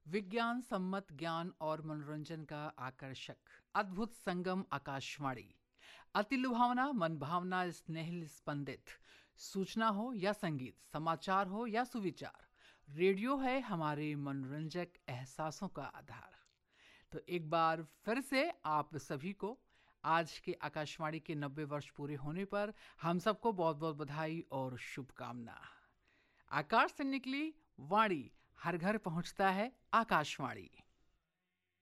विज्ञान सम्मत ज्ञान और मनोरंजन का आकर्षक अद्भुत संगम आकाशवाणी। अति लुभावना मन भावना स्नेहिल स्पंदित। सूचना हो या संगीत, समाचार हो या सुविचार, रेडियो है हमारे मनोरंजक एहसासों का आधार। तो एक बार फिर से आप सभी को आज के आकाशवाणी के 90 वर्ष पूरे होने पर हम सबको बहुत बहुत बधाई और शुभकामना। आकाश से निकली वाणी, हर घर पहुंचता है आकाशवाणी।